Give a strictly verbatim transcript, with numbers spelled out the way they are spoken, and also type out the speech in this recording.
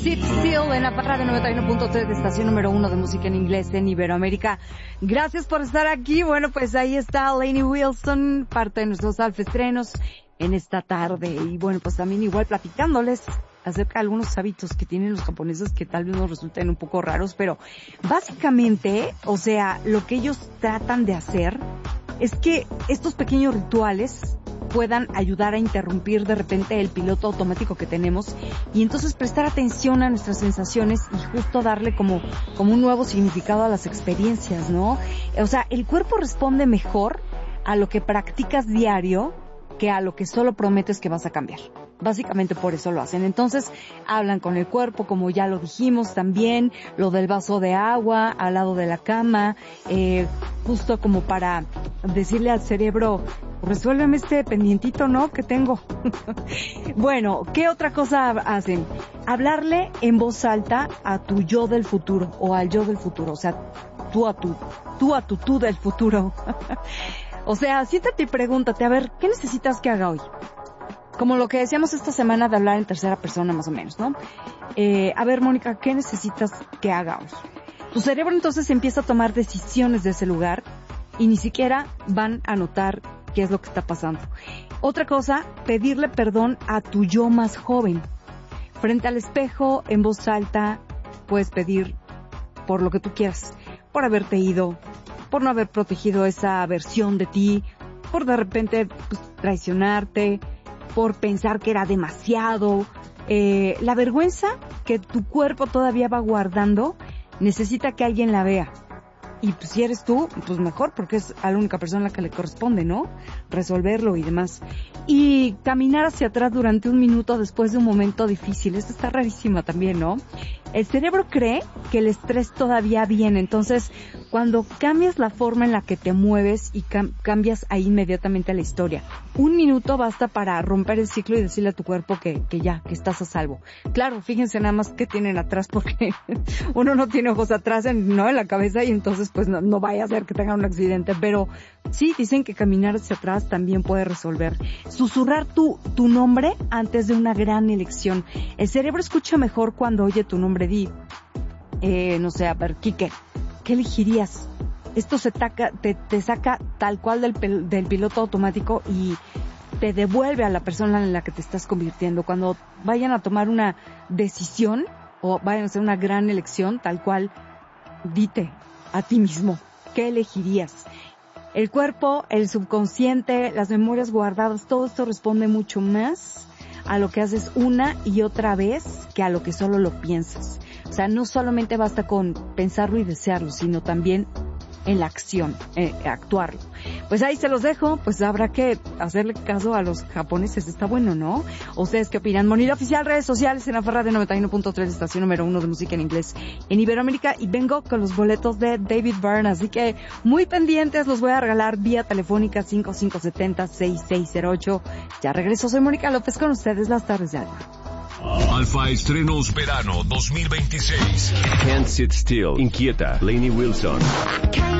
Sit Still en la parada noventa y uno punto tres de estación número uno de música en inglés en Iberoamérica. Gracias por estar aquí. Bueno, pues ahí está Lainey Wilson, parte de nuestros alfestrenos en esta tarde. Y bueno, pues también igual platicándoles acerca de algunos hábitos que tienen los japoneses que tal vez nos resulten un poco raros, pero básicamente, o sea, lo que ellos tratan de hacer es que estos pequeños rituales puedan ayudar a interrumpir de repente el piloto automático que tenemos y entonces prestar atención a nuestras sensaciones y justo darle como, como un nuevo significado a las experiencias, ¿no? O sea, el cuerpo responde mejor a lo que practicas diario que a lo que solo prometes que vas a cambiar. Básicamente por eso lo hacen. Entonces, hablan con el cuerpo, como ya lo dijimos también, lo del vaso de agua al lado de la cama, eh, justo como para decirle al cerebro, resuélveme este pendientito, ¿no?, que tengo. Bueno, ¿qué otra cosa hacen? Hablarle en voz alta a tu yo del futuro, o al yo del futuro, o sea, tú a tu, tú a tu tú del futuro. O sea, siéntate y pregúntate, a ver, ¿qué necesitas que haga hoy? Como lo que decíamos esta semana de hablar en tercera persona más o menos, ¿no? Eh, a ver, Mónica, ¿qué necesitas que haga hoy? Tu cerebro entonces empieza a tomar decisiones de ese lugar y ni siquiera van a notar qué es lo que está pasando. Otra cosa, pedirle perdón a tu yo más joven. Frente al espejo, en voz alta, puedes pedir por lo que tú quieras. Por haberte ido, por no haber protegido esa versión de ti, por de repente pues, traicionarte, por pensar que era demasiado. Eh, la vergüenza que tu cuerpo todavía va guardando necesita que alguien la vea. Y pues si eres tú, pues mejor, porque es a la única persona a la que le corresponde, ¿no? Resolverlo y demás. Y caminar hacia atrás durante un minuto después de un momento difícil. Esto está rarísima también, ¿no? El cerebro cree que el estrés todavía viene. Entonces, cuando cambias la forma en la que te mueves y cam- cambias ahí inmediatamente la historia. Un minuto basta para romper el ciclo y decirle a tu cuerpo que, que ya, que estás a salvo. Claro, fíjense nada más qué tienen atrás, porque uno no tiene ojos atrás, en, ¿no? En la cabeza, y entonces pues no, no vaya a ser que tenga un accidente. Pero sí, dicen que caminar hacia atrás también puede resolver. Susurrar tu, tu nombre antes de una gran elección. El cerebro escucha mejor cuando oye tu nombre. Di, eh, no sé, a ver, Quique, ¿qué elegirías? Esto se taca, te, te saca tal cual del, del piloto automático y te devuelve a la persona en la que te estás convirtiendo. Cuando vayan a tomar una decisión o vayan a hacer una gran elección, tal cual, dite a ti mismo, ¿qué elegirías? El cuerpo, el subconsciente, las memorias guardadas, todo esto responde mucho más a lo que haces una y otra vez que a lo que solo lo piensas. O sea, no solamente basta con pensarlo y desearlo, sino también en la acción, eh, actuarlo. Pues ahí se los dejo, pues habrá que hacerle caso a los japoneses, está bueno, ¿no? ¿Ustedes qué opinan? Monida Oficial, redes sociales en la Farra de noventa y uno punto tres, estación número uno de música en inglés en Iberoamérica, y vengo con los boletos de David Byrne, así que muy pendientes, los voy a regalar vía telefónica cinco cinco siete cero, seis seis cero ocho. Ya regreso, soy Mónica López con ustedes las tardes de Alfa. Alfa Estrenos Verano dos mil veintiséis. Can't Sit Still, Inquieta, Lainey Wilson.